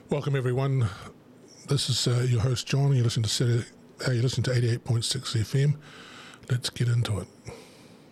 Welcome, everyone. This is your host, John. You listen to 88.6 FM. Let's get into it.